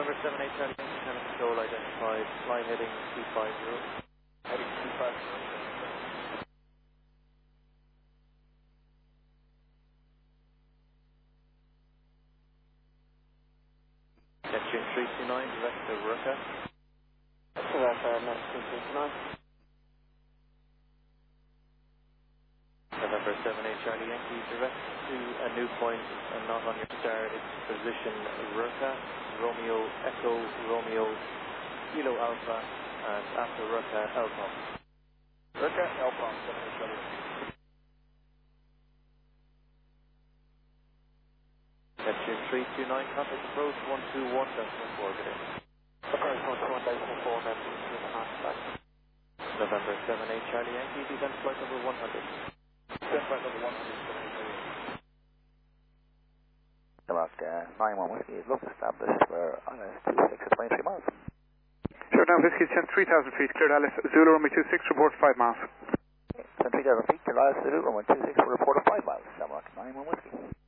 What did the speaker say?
November 78 Charlie Yankee, Canada Control identified, line heading 250. Heading 250. Neptune 329, direct to Ruka. Neptune 329. November 78 Charlie Yankee, direct to a new point and not on your star, it's position Ruka, Romeo Echo, Romeo Kilo Alpha, and after Ruka, Alpha. Ruka, Alpha, 78 Charlie Yankee. Neptune 329, contact approach 121.4 orbiting. Approach 121.4, Neptune 329. November 78 Charlie Yankee, descent flight number 100. Descent flight number 100. Alaska 91 Whiskey is looked established where ILS 26 at 23 miles. Short down Whiskey, descent 3,000 feet, cleared Alice, Zulu runway 26, report 5 miles. Descent 3,000 feet, cleared Alice, Zulu runway 26, report of 5 miles, Shamrock 91 Whiskey.